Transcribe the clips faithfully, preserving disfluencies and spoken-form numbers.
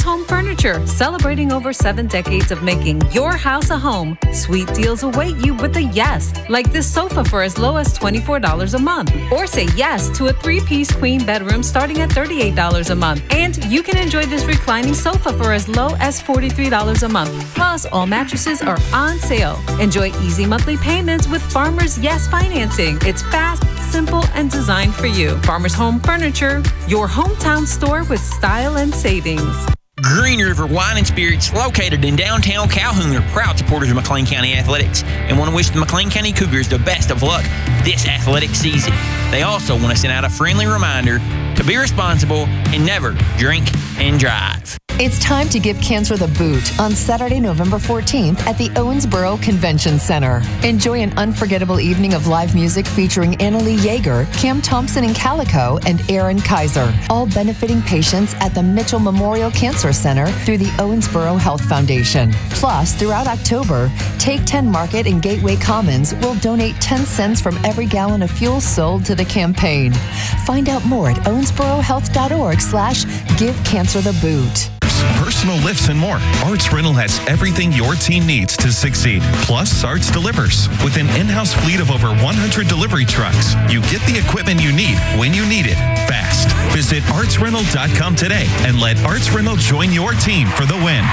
Home Furniture, celebrating over seven decades of making your house a home. Sweet deals await you with a yes, like this sofa for as low as twenty-four dollars a month. Or say yes to a three-piece queen bedroom starting at thirty-eight dollars a month. And you can enjoy this reclining sofa for as low as forty-three dollars a month. Plus, all mattresses are on sale. Enjoy easy monthly payments with Farmers Yes Financing. It's fast, simple, and designed for you. Farmers Home Furniture, your hometown store with style and savings. Green River Wine and Spirits, located in downtown Calhoun, are proud supporters of McLean County Athletics and want to wish the McLean County Cougars the best of luck this athletic season. They also want to send out a friendly reminder to be responsible and never drink and drive. It's time to give cancer the boot on Saturday, November fourteenth at the Owensboro Convention Center. Enjoy an unforgettable evening of live music featuring Annalie Yeager, Cam Thompson and Calico, and Aaron Kaiser, all benefiting patients at the Mitchell Memorial Cancer Center through the Owensboro Health Foundation. Plus, throughout October, Take ten Market and Gateway Commons will donate ten cents from every gallon of fuel sold to the campaign. Find out more at owensborohealth.org slash give cancer the boot. Personal lifts and more. Arts Rental has everything your team needs to succeed. Plus, Arts delivers. With an in-house fleet of over one hundred delivery trucks, you get the equipment you need when you need it, fast. Visit arts rental dot com today and let Arts Rental join your team for the win.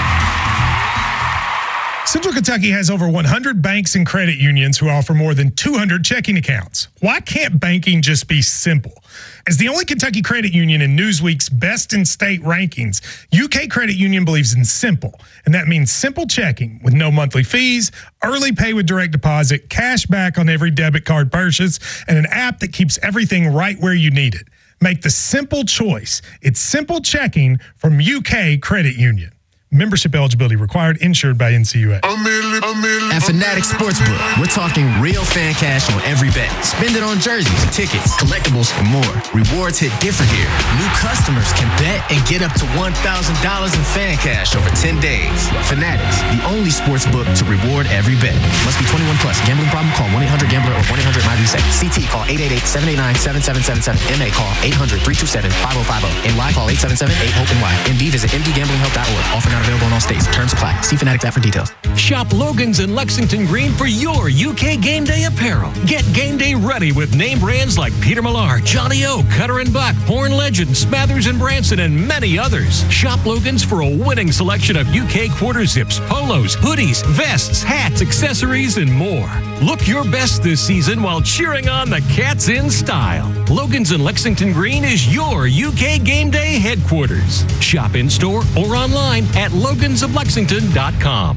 Central Kentucky has over one hundred banks and credit unions who offer more than two hundred checking accounts. Why can't banking just be simple? As the only Kentucky credit union in Newsweek's Best in State rankings, U K Credit Union believes in simple, and that means simple checking with no monthly fees, early pay with direct deposit, cash back on every debit card purchase, and an app that keeps everything right where you need it. Make the simple choice. It's simple checking from U K Credit Union. Membership eligibility required, insured by N C U A. At Fanatic Sportsbook, we're talking real fan cash on every bet. Spend it on jerseys, tickets, collectibles, and more. Rewards hit different here. New customers can bet and get up to one thousand dollars in fan cash over ten days. Fanatics, the only sportsbook to reward every bet. Must be twenty-one plus. Gambling problem? Call one eight hundred gambler or one eight hundred nine reset. C T call eight eight eight, seven eight nine, seven seven seven seven. M A call eight hundred, three two seven, five oh five oh. N Y call eight seven seven, eight hope N Y. M D visit m d gambling help dot org. Offer not available in all states. Terms apply. See Fanatics app for details. Shop Logan's in Lexington Green for your U K Game Day apparel. Get game day ready with name brands like Peter Millar, Johnny O, Cutter and Buck, Horn Legend, Smathers and Branson, and many others. Shop Logan's for a winning selection of U K quarter zips, polos, hoodies, vests, hats, accessories, and more. Look your best this season while cheering on the Cats in style. Logan's in Lexington Green is your U K Game Day headquarters. Shop in store or online at logans of lexington dot com.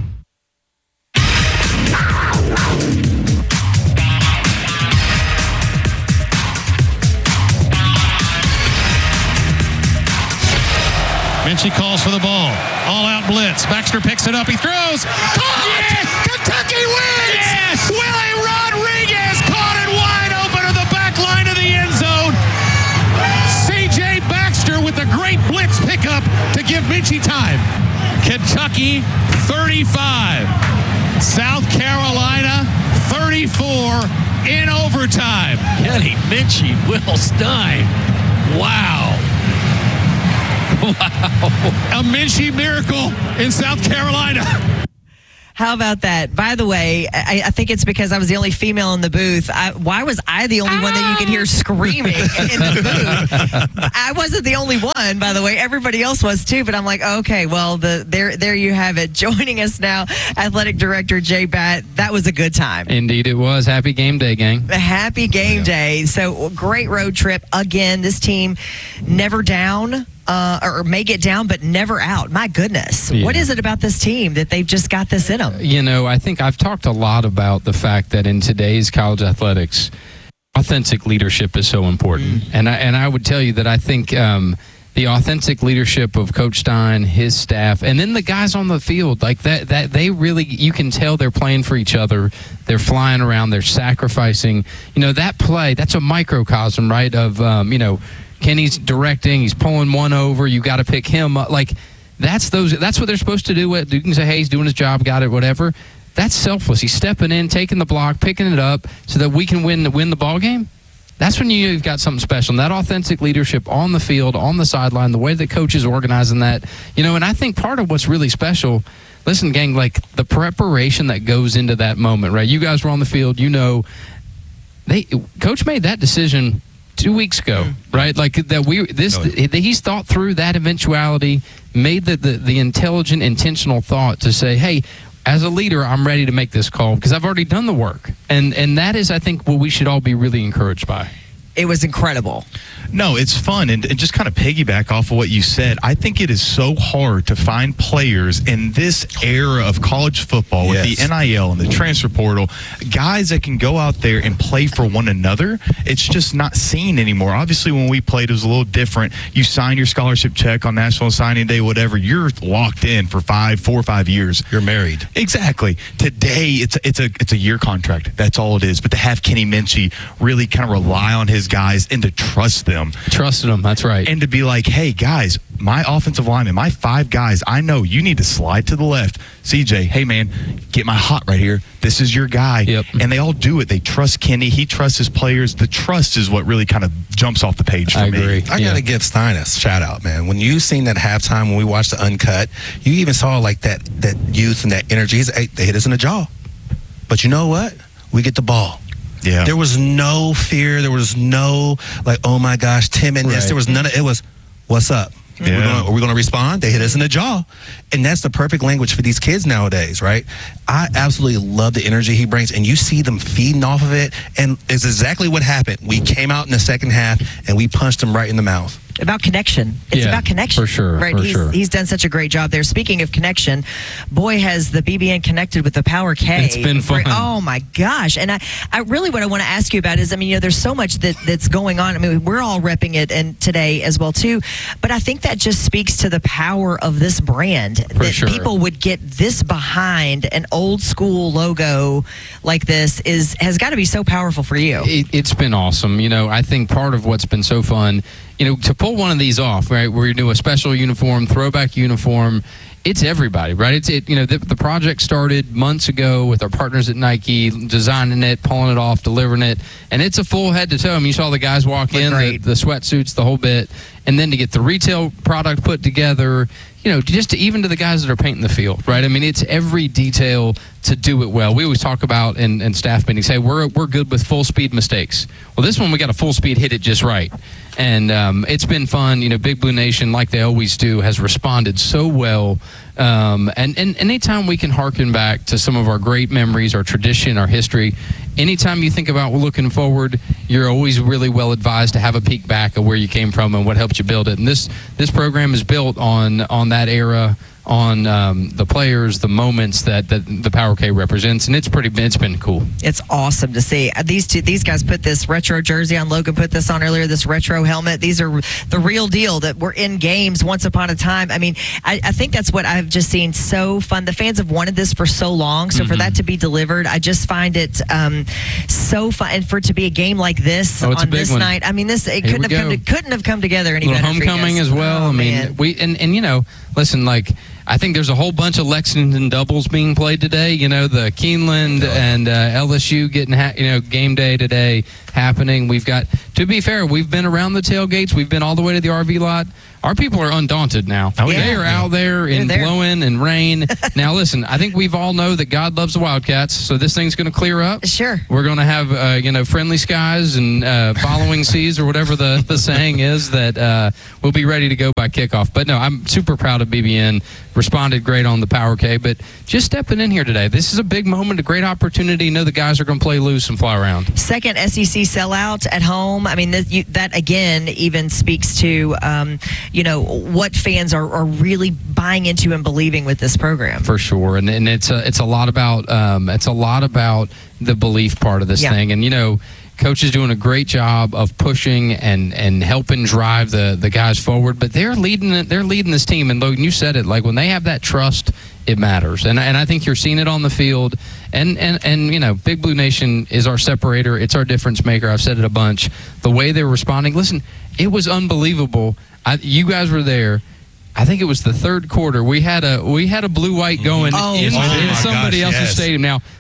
Minchie calls for the ball. All-out blitz. Baxter picks it up. He throws. Caught! Yes! Kentucky wins! Yes! Willie Rodriguez caught it wide open to the back line of the end zone. C J Baxter with a great blitz pickup to give Minchie time. Kentucky thirty-five. South Carolina thirty-four in overtime. Kenny Minchie, Will Stein. Wow. Wow. A Minchie miracle in South Carolina. How about that? By the way, I, I think it's because I was the only female in the booth. I, why was I the only one that you could hear screaming in the booth? I wasn't the only one, by the way. Everybody else was too. But I'm like, okay, well, the there there you have it. Joining us now, Athletic Director Jay Batt. That was a good time. Indeed, it was. Happy game day, gang. Happy game day. So great road trip again. This team never down. Uh, or may get down, but never out. My goodness. Yeah. What is it about this team that they've just got this in them? You know, I think I've talked a lot about the fact that in today's college athletics, authentic leadership is so important. Mm. And I and I would tell you that I think um, the authentic leadership of Coach Stein, his staff, and then the guys on the field, like that, that they really, you can tell they're playing for each other. They're flying around. They're sacrificing. You know, that play, that's a microcosm, right, of, um, you know, Kenny's directing, he's pulling one over, you got to pick him up. Like, that's those. That's what they're supposed to do. You can say, hey, he's doing his job, got it, whatever. That's selfless. He's stepping in, taking the block, picking it up so that we can win, win the ball game. that's when you know you've got something special. And that authentic leadership on the field, on the sideline, the way that coaches organizing that, you know, and I think part of what's really special, listen, gang, like the preparation that goes into that moment, right? You guys were on the field, you know, they coach made that decision two weeks ago, right? Like that we this he's thought through that eventuality, made the, the the intelligent, intentional thought to say, hey, as a leader, I'm ready to make this call because I've already done the work. And and that is, I think, what we should all be really encouraged by. It was incredible. No, it's fun. And, and just kind of piggyback off of what you said, I think it is so hard to find players in this era of college football yes. with the N I L and the transfer portal, guys that can go out there and play for one another. It's just not seen anymore. Obviously, when we played, it was a little different. You sign your scholarship check on National Signing Day, whatever. You're locked in for five, four or five years. You're married. Exactly. Today, it's it's a it's a year contract. That's all it is. But to have Kenny Minchey really kind of rely on his guys and to trust them. Trusted them, that's right. And to be like, hey, guys, my offensive lineman, my five guys, I know you need to slide to the left. C J, hey, man, get my hot right here. This is your guy. Yep. And they all do it. They trust Kenny. He trusts his players. The trust is what really kind of jumps off the page for I me. agree. I yeah. got to give Stein a shout out, man. When you seen that halftime, when we watched the uncut, you even saw like that that youth and that energy. He's, hey, they hit us in the jaw. But you know what? We get the ball. Yeah. There was no fear. There was no, like, oh, my gosh, timidness. Right. There was none of it. Was, what's up? Yeah. We're gonna, are we going to respond? They hit us in the jaw. And that's the perfect language for these kids nowadays, right? I absolutely love the energy he brings, and you see them feeding off of it. And it's exactly what happened. We came out in the second half, and we punched them right in the mouth. About connection. It's Yeah, about connection. for sure, Right. for he's, sure. he's done such a great job there. Speaking of connection, boy, has the B B N connected with the Power K. It's been fun. Oh, my gosh. And I, I really what I want to ask you about is, I mean, you know, there's so much that, that's going on. I mean, we're all repping it and today as well, too. But I think that just speaks to the power of this brand. For that sure. people would get this behind an old school logo like this is has got to be so powerful for you. It, it's been awesome. You know, I think part of what's been so fun, you know, to pull one of these off, right, where you do a special uniform, throwback uniform, it's everybody, right? It's it. You know, the, the project started months ago with our partners at Nike, designing it, pulling it off, delivering it, and it's a full head to toe. I mean, you saw the guys walk Look in, the, great. the sweatsuits, the whole bit, and then to get the retail product put together, you know, just to, even to the guys that are painting the field, right? I mean, it's every detail to do it well. We always talk about in, in staff meetings, hey, we're we're good with full speed mistakes. Well, this one we got a full speed hit it just right, and um, it's been fun. You know, Big Blue Nation, like they always do, has responded so well. Um, and, and anytime we can harken back to some of our great memories, our tradition, our history, anytime you think about looking forward, you're always really well advised to have a peek back of where you came from and what helped you build it. And this this program is built on on that era, on um, the players, the moments that, that the Power K represents, and it's pretty. It's been cool. It's awesome to see. Uh, These two, these guys put this retro jersey on. Logan put this on earlier. This retro helmet. These are the real deal that were in games once upon a time. I mean, I, I think that's what I've just seen so fun. The fans have wanted this for so long. So Mm-hmm. for that to be delivered, I just find it um, so fun. And for it to be a game like this Oh, it's a on big this one. night, I mean, this it Here couldn't we have come go. to, couldn't have come together any Little better. for you homecoming guys. as well. Oh, I mean, man. we and and you know, listen, like. I think there's a whole bunch of Lexington doubles being played today. You know, the Keeneland and uh, L S U getting, ha- you know, game day today happening. We've got, to be fair, we've been around the tailgates. We've been all the way to the R V lot. Our people are undaunted now. Oh, They yeah. are out there in They're there. blowing and rain. Now, listen, I think we've all know that God loves the Wildcats, so this thing's going to clear up. Sure. We're going to have, uh, you know, friendly skies and uh, following seas or whatever the, the saying is, that uh, we'll be ready to go by kickoff. But no, I'm super proud of B B N. Responded great on the Power K, but just stepping in here today, this is a big moment, a great opportunity. You know the guys are going to play loose and fly around. Second S E C sellout at home. I mean, that, you, that again even speaks to, um, you know, what fans are, are really buying into and believing with this program. For sure, and and it's a, it's a lot about um, it's a lot about the belief part of this Yeah. thing, and you know. Coach is doing a great job of pushing and, and helping drive the, the guys forward, but they're leading it. They're leading this team. And Logan, you said it. Like when they have that trust, it matters. And and I think you're seeing it on the field. And and and you know, Big Blue Nation is our separator. It's our difference maker. I've said it a bunch. The way they're responding. Listen, it was unbelievable. I, you guys were there. I think it was the third quarter. We had a we had a blue white going Oh, in, wow. in Oh, my somebody gosh, else's yes. stadium. Now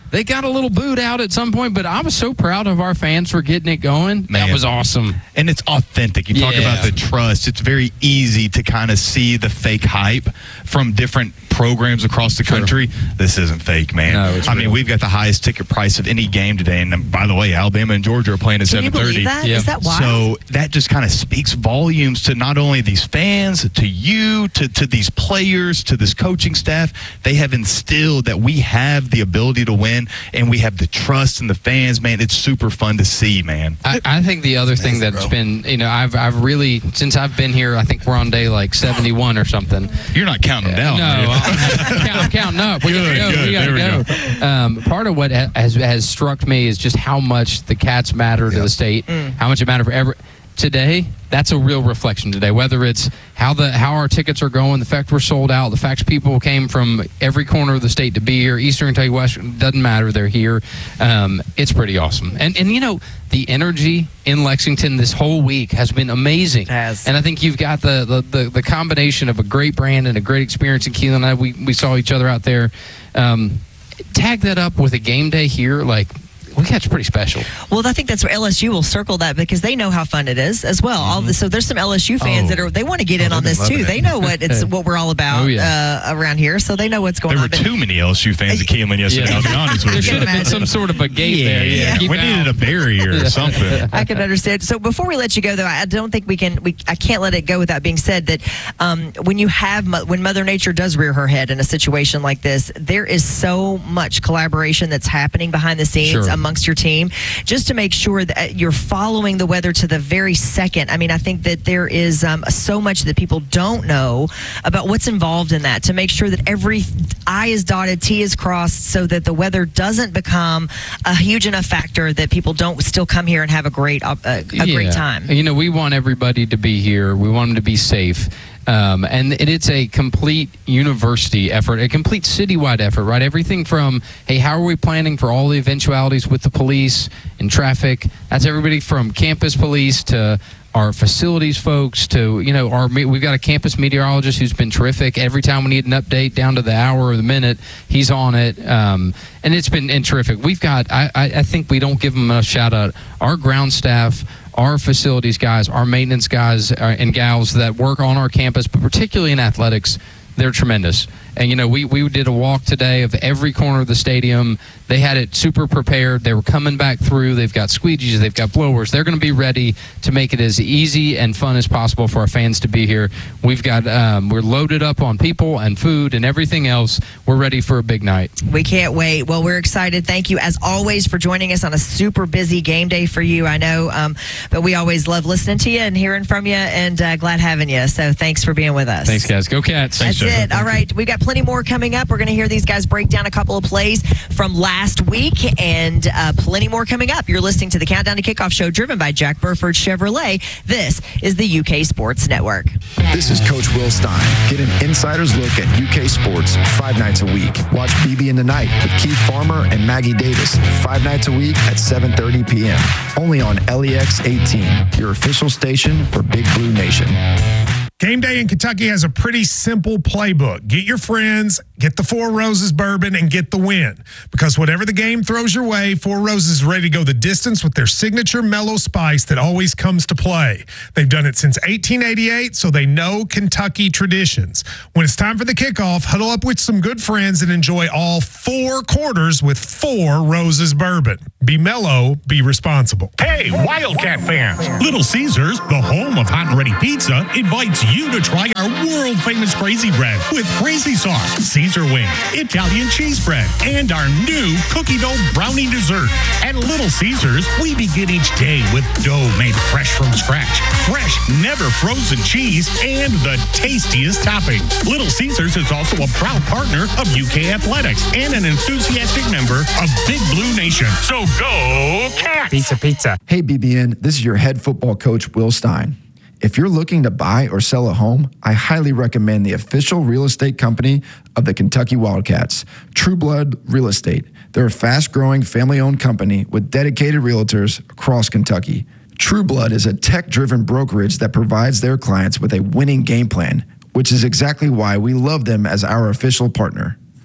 They got a little booed out at some point, but I was so proud of our fans for getting it going. Man. That was awesome. And it's authentic. You talk Yeah. about the trust. It's very easy to kind of see the fake hype from different programs across the country. This isn't fake, man. No, it's I real. mean, we've got the highest ticket price of any game today. And um, by the way, Alabama and Georgia are playing at Can you seven thirty. believe that? Yeah. Is that wild? So that just kind of speaks volumes to not only these fans, to you, to, to these players, to this coaching staff. They have instilled that we have the ability to win, and we have the trust in the fans, man. It's super fun to see, man. I, I think the other thing amazing, that's bro. been, you know, I've I've really, since I've been here, I think we're on day like seventy-one or something. You're not counting them down. No, are you? I'm, count, I'm counting up. We Good, gotta go. good. We gotta There we go. Um, part of what ha- has has struck me is just how much the Cats matter to Yep. the state, how much it matter for every. Today, that's a real reflection today. Whether it's how the how our tickets are going, the fact we're sold out, the fact people came from every corner of the state to be here, Eastern Kentucky, Western, doesn't matter. They're here. Um, it's pretty awesome. And and you know the energy in Lexington this whole week has been amazing. It has. And I think you've got the the, the the combination of a great brand and a great experience in Keelan. I, we we saw each other out there. Um, tag that up with a game day here, like. We catch pretty special. Well, I think that's where L S U will circle that because they know how fun it is as well. All the, so there's some L S U fans Oh. that are they want to get Oh, in on they've this been too. loving They it. know what it's what we're all about Oh, yeah. uh, around here, so they know what's going There were on. But- too many L S U fans at Keelan yesterday, Yeah. I'll be honest with There you. should have been some sort of a gate there. Yeah, keep we out. needed a barrier or something. I can understand. So before we let you go, though, I don't think we can. We I can't let it go without being said that um, when you have mo- when Mother Nature does rear her head in a situation like this, there is so much collaboration that's happening behind the scenes Sure. amongst your team, just to make sure that you're following the weather to the very second. I mean, I think that there is um, so much that people don't know about what's involved in that to make sure that every I is dotted, T is crossed, so that the weather doesn't become a huge enough factor that people don't still come here and have a great uh, a, a great Yeah. time. You know, we want everybody to be here. We want them to be safe. Um, and it, it's a complete university effort, a complete citywide effort, right? Everything from, hey, how are we planning for all the eventualities with the police and traffic? That's everybody from campus police to our facilities folks to, you know, our we've got a campus meteorologist who's been terrific. Every time we need an update down to the hour or the minute, he's on it. Um, and it's been and terrific. We've got, I, I, I think we don't give them a shout out. Our ground staff, our facilities guys, our maintenance guys uh, and gals that work on our campus, but particularly in athletics, they're tremendous. And, you know, we, we did a walk today of every corner of the stadium. They had it super prepared. They were coming back through. They've got squeegees. They've got blowers. They're going to be ready to make it as easy and fun as possible for our fans to be here. We've got, um, we're loaded up on people and food and everything else. We're ready for a big night. We can't wait. Well, we're excited. Thank you, as always, for joining us on a super busy game day for you. I know, um, but we always love listening to you and hearing from you, and uh, glad having you. So thanks for being with us. Thanks, guys. Go Cats. That's it. All right. We've got plenty more coming up. We're going to hear these guys break down a couple of plays from last week and uh, plenty more coming up. You're listening to the Countdown to Kickoff show driven by Jack Burford Chevrolet. This is the U K Sports Network. This is Coach Will Stein. Get an insider's look at U K sports five nights a week. Watch B B in the Night with Keith Farmer and Maggie Davis five nights a week at seven thirty p.m. Only on L E X eighteen, your official station for Big Blue Nation. Game Day in Kentucky has a pretty simple playbook. Get your friends, get the Four Roses bourbon, and get the win. Because whatever the game throws your way, Four Roses is ready to go the distance with their signature mellow spice that always comes to play. They've done it since eighteen eighty-eight, so they know Kentucky traditions. When it's time for the kickoff, huddle up with some good friends and enjoy all four quarters with Four Roses bourbon. Be mellow, be responsible. Hey, Wildcat fans! Little Caesars, the home of hot and ready pizza, invites you to try our world-famous Crazy Bread with crazy sauce, Caesar wings, Italian cheese bread, and our new cookie dough brownie dessert. At Little Caesars, we begin each day with dough made fresh from scratch, fresh, never frozen cheese, and the tastiest toppings. Little Caesars is also a proud partner of U K Athletics and an enthusiastic member of Big Blue Nation. So go Cats! Pizza, pizza. Hey, B B N, this is your head football coach, Will Stein. If you're looking to buy or sell a home, I highly recommend the official real estate company of the Kentucky Wildcats, True Blood Real Estate. They're a fast-growing, family-owned company with dedicated realtors across Kentucky. True Blood is a tech-driven brokerage that provides their clients with a winning game plan, which is exactly why we love them as our official partner.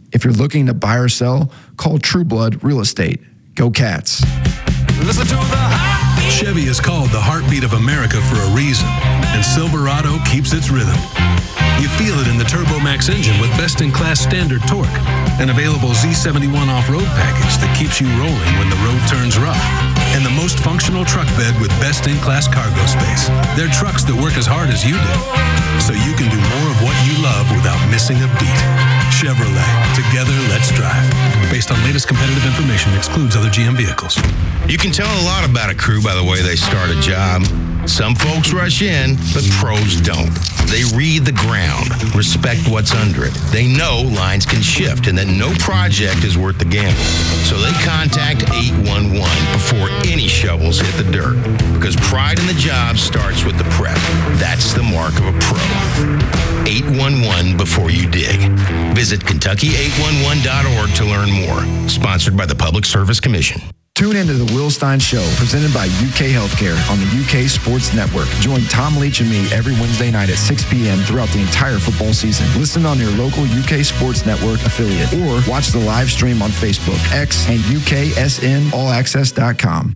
If you're looking to buy or sell, call Trueblood Real Estate. Go Cats. Listen to the heartbeat. Chevy is called the heartbeat of America for a reason, and Silverado keeps its rhythm. You feel it in the TurboMax engine with best-in-class standard torque, an available Z seventy-one off-road package that keeps you rolling when the road turns rough, and the most functional truck bed with best-in-class cargo space. They're trucks that work as hard as you do, so you can do more of what you love without missing a beat. Chevrolet. Together, let's drive. Based on latest competitive information, excludes other G M vehicles. You can tell a lot about a crew by the way they start a job. Some folks rush in, but pros don't. They read the ground, respect what's under it. They know lines can shift and that no project is worth the gamble. So they contact eight one one before any shovels hit the dirt. Because pride in the job starts with the prep. That's the mark of a pro. eight one one before you dig. Visit Kentucky eight one one dot org to learn more. Sponsored by the Public Service Commission. Tune into the Will Stein Show, presented by U K Healthcare on the U K Sports Network. Join Tom Leach and me every Wednesday night at six p.m. throughout the entire football season. Listen on your local U K Sports Network affiliate or watch the live stream on Facebook, X, and U K S N all access dot com.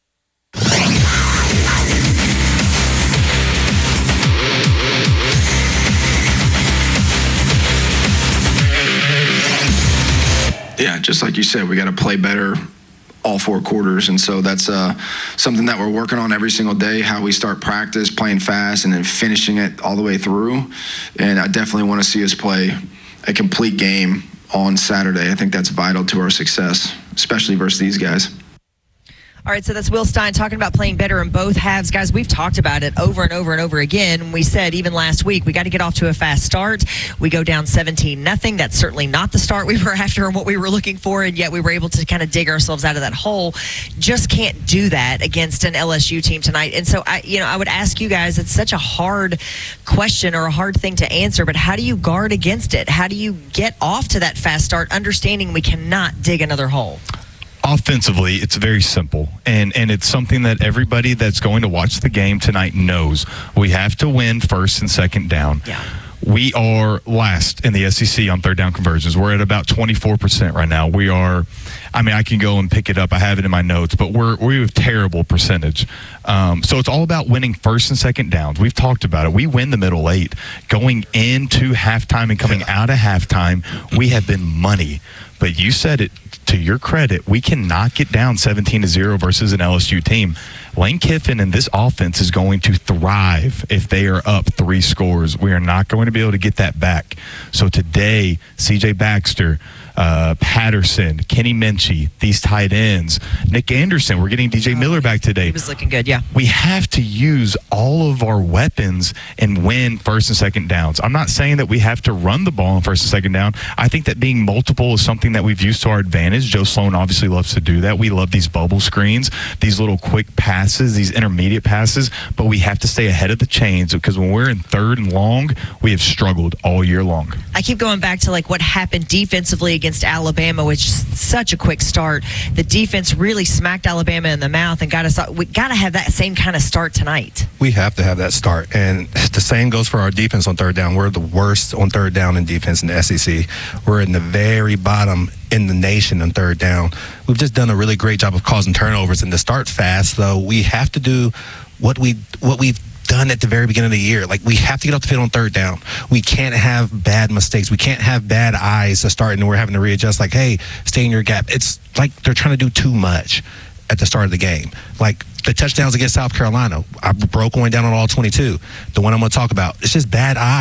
Yeah, just like you said, we got to play better all four quarters, and so that's uh, something that we're working on every single day, how we start practice, playing fast, and then finishing it all the way through. And I definitely want to see us play a complete game on Saturday. I think that's vital to our success, especially versus these guys. All right, so that's Will Stein talking about playing better in both halves. Guys, we've talked about it over and over and over again. We said even last week, we got to get off to a fast start. We go down seventeen nothing. That's certainly not the start we were after and what we were looking for, and yet we were able to kind of dig ourselves out of that hole. Just can't do that against an L S U team tonight. And so, I, you know, I would ask you guys, it's such a hard question or a hard thing to answer, but how do you guard against it? How do you get off to that fast start, understanding we cannot dig another hole? Offensively, it's very simple, and and it's something that everybody that's going to watch the game tonight knows. We have to win first and second down. Yeah. We are last in the S E C on third down conversions. We're at about twenty-four percent right now. We are, I mean, I can go and pick it up. I have it in my notes, but we're we have terrible percentage. Um, so it's all about winning first and second downs. We've talked about it. We win the middle eight. Going into halftime and coming out of halftime, we have been money. But you said it, to your credit, we cannot get down seventeen to zero versus an L S U team. Lane Kiffin and this offense is going to thrive if they are up three scores. We are not going to be able to get that back. So today, C J Baxter, uh, Patterson, Kenny Minchie, these tight ends, Nick Anderson, we're getting D J Miller back today. He was looking good, yeah. We have to use all of our weapons and win first and second downs. I'm not saying that we have to run the ball on first and second down. I think that being multiple is something that we've used to our advantage. Joe Sloan obviously loves to do that. We love these bubble screens, these little quick passes, these intermediate passes, but we have to stay ahead of the chains because when we're in third and long, we have struggled all year long. I keep going back to like what happened defensively against Alabama, which is such a quick start. The defense really smacked Alabama in the mouth and got us. We got to have that same kind of start tonight. We have to have that start, and the same goes for our defense on third down. We're the worst on third down in defense in the S E C. We're in the very bottom in the nation on third down. We've just done a really great job of causing turnovers, and to start fast, though, we have to do what we what we've done at the very beginning of the year. Like, we have to get off the field on third down. We can't have bad mistakes. We can't have bad eyes to start, and we're having to readjust. Like, hey, stay in your gap. It's like they're trying to do too much at the start of the game. Like the touchdowns against South Carolina, I broke one down on all twenty-two. The one I'm going to talk about, it's just bad eyes.